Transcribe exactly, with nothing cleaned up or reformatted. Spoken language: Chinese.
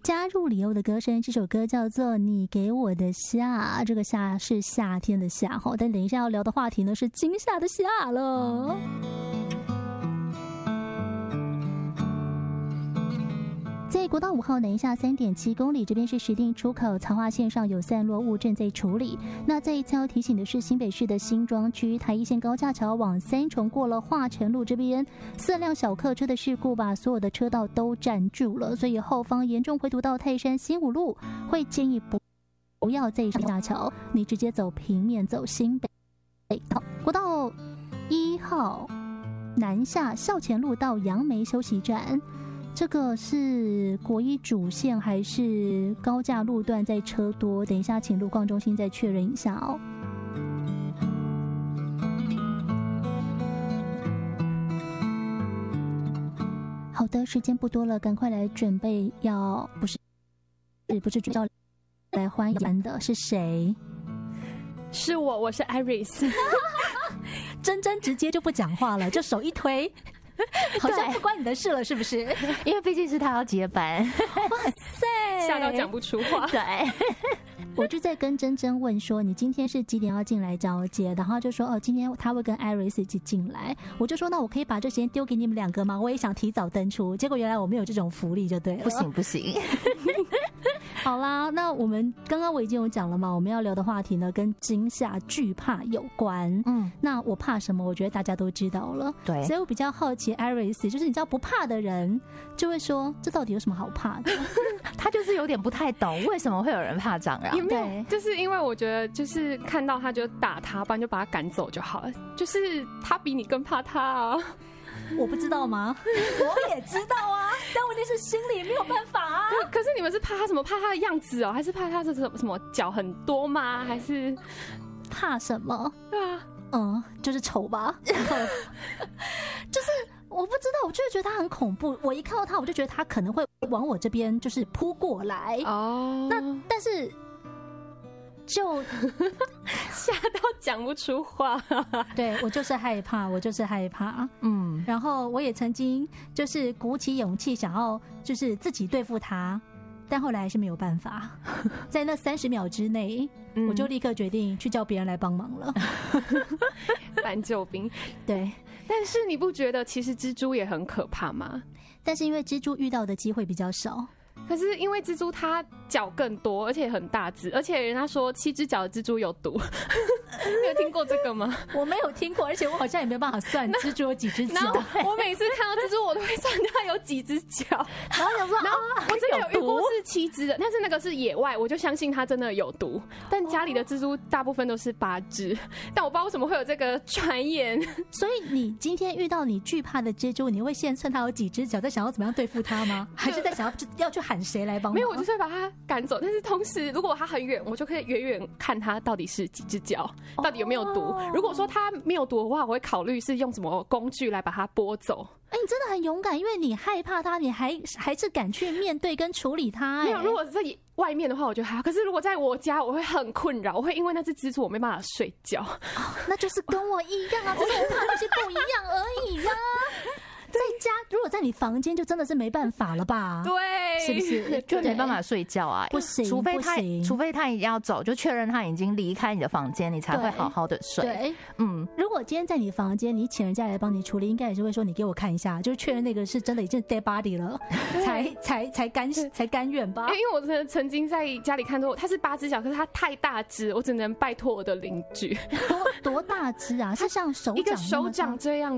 加入李欧的歌声，这首歌叫做《你给我的夏》，这个夏是夏天的夏哈，但等一下要聊的话题呢是惊吓的吓了。在国道五号南下三点七公里，这边是石碇出口，槽化线上有散落物正在处理。那再一次要提醒的是，新北市的新庄区台一线高架桥往三重过了化成路这边，四辆小客车的事故把所有的车道都占住了，所以后方严重回堵到泰山新五路，会建议不不要再上架桥，你直接走平面走新北道国道一号南下校前路到杨梅休息站。这个是国一主线还是高架路段在车多？等一下请路况中心再确认一下哦。好的，时间不多了，赶快来准备要不是不是要来欢迎的是谁？ 是我，我是 Iris。 珍珍直接就不讲话了，就手一推。好像不关你的事了，是不是？ 因为毕竟是他要接班。 哇塞， 吓到讲不出话。 对， 我就在跟珍珍问说，你今天是几点要进来交接？然后就说哦，今天他会跟 Iris 一起进来。我就说那我可以把这时间丢给你们两个吗？我也想提早登出。结果原来我没有这种福利，就对了。 不行不行。 好啦，那我们刚刚我已经有讲了嘛，我们要聊的话题呢跟惊吓惧怕有关。嗯，那我怕什么？我觉得大家都知道了。 对， 所以我比较好奇 Iris， 就是你知道不怕的人就会说，这到底有什么好怕的？ 他就是有点不太懂为什么会有人怕蟑螂。 有没有？就是因为我觉得，就是看到他就打他，不然就把他赶走就好了。就是他比你更怕他啊。 我不知道吗？我也知道啊，但问题是心里没有办法啊。 可是你们是怕他什么？怕他的样子哦，还是怕他是什么什么脚很多吗？还是怕什么？ 对啊， 嗯，就是丑吧。就是我不知道，我就是觉得他很恐怖。我一看到他，我就觉得他可能会往我这边就是扑过来。哦，那但是。就吓到讲不出话。 对，我就是害怕，我就是害怕。嗯，然后我也曾经就是鼓起勇气想要就是自己对付他，但后来还是没有办法。在那三十秒之内，嗯、我就立刻决定去叫别人来帮忙了。 搬救兵。 对， 但是你不觉得其实蜘蛛也很可怕吗？ 但是因为蜘蛛遇到的机会比较少。 可是因为蜘蛛它脚更多，而且很大只，而且人家说七只脚的蜘蛛有毒。你有听过这个吗？ 我没有听过，而且我好像也没有办法算蜘蛛有几只脚。 我每次看到蜘蛛，我都会算它有几只脚。 然后想说， 然后我真的有遇过是七只的，但是那个是野外，我就相信它真的有毒。但家里的蜘蛛大部分都是八只，但我不知道为什么会有这个传言。 所以你今天遇到你惧怕的蜘蛛，你会先算它有几只脚，再想要怎么样对付它吗？还是在想要要去喊谁来帮忙？ 没有，我就是会把它赶走。但是同时，如果它很远，我就可以远远看它到底是几只脚，到底有没有毒。哦、如果说它没有毒的话，我会考虑是用什么工具来把它拨走。 哎、欸，你真的很勇敢，因为你害怕它，你还还是敢去面对跟处理它、欸。 没有，如果在外面的话，我觉得还好。可是如果在我家，我会很困扰，我会因为那只蜘蛛我没办法睡觉。 哦、那就是跟我一样啊，只是我怕东西不一样而已呀、啊。在家，如果在你房间，就真的是没办法了吧？ 对， 是不是？ 就没办法睡觉啊？ 不行， 除非他，除非他一定要走，就确认他已经离开你的房间，你才会好好的睡。 对，嗯。如果今天在你房间，你请人家来帮你处理，应该也是会说你给我看一下，就是确认那个是真的已经 dead body 了，才才才甘才甘愿吧？ 因为我曾曾经在家里看到，它是八只脚，可是它太大只，我只能拜托我的邻居。 多多大只啊？是像手掌一个手掌这样。